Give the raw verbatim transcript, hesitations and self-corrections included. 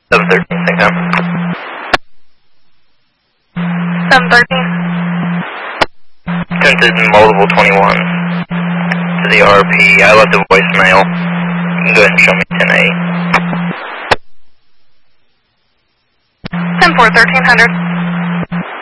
seven thirteen, same time. seven thirteen. Attempted multiple twenty-one to the R P. I left a voicemail. You can go ahead and show me ten A. ten four, thirteen hundred.